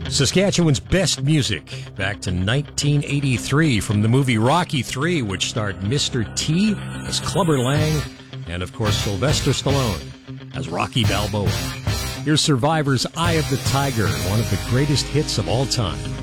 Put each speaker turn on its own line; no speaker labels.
Saskatchewan's best music, back to 1983 from the movie Rocky III, which starred Mr. T as Clubber Lang and, of course, Sylvester Stallone as Rocky Balboa. Here's Survivor's Eye of the Tiger, one of the greatest hits of all time.